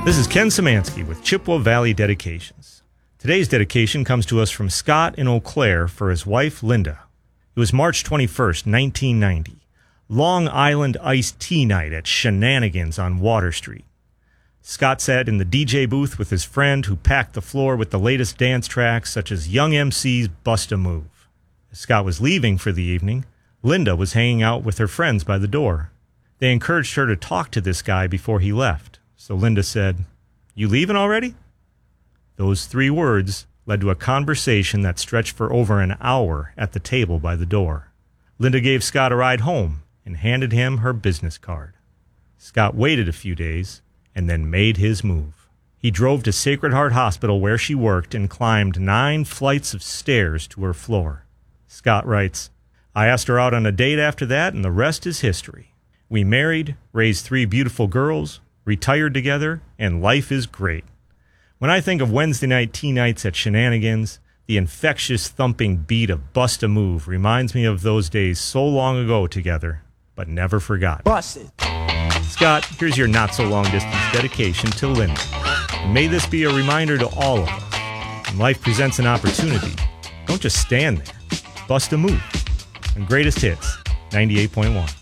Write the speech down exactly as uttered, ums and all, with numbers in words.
This is Ken Szymanski with Chippewa Valley Dedications. Today's dedication comes to us from Scott in Eau Claire for his wife, Linda. It was March twenty-first, nineteen ninety. Long Island iced tea night at Shenanigans on Water Street. Scott sat in the D J booth with his friend who packed the floor with the latest dance tracks such as Young M C's Bust a Move. As Scott was leaving for the evening, Linda was hanging out with her friends by the door. They encouraged her to talk to this guy before he left. So Linda said, "You leaving already?" Those three words led to a conversation that stretched for over an hour at the table by the door. Linda gave Scott a ride home and handed him her business card. Scott waited a few days and then made his move. He drove to Sacred Heart Hospital where she worked and climbed nine flights of stairs to her floor. Scott writes, "I asked her out on a date after that, and the rest is history. We married, raised three beautiful girls, retired together, and life is great. When I think of Wednesday night tea nights at Shenanigans, the infectious thumping beat of Bust a Move reminds me of those days so long ago together, but never forgotten." Bust it. Scott, here's your not-so-long-distance dedication to Linda. And may this be a reminder to all of us. When life presents an opportunity, don't just stand there. Bust a move. And Greatest Hits, ninety-eight point one.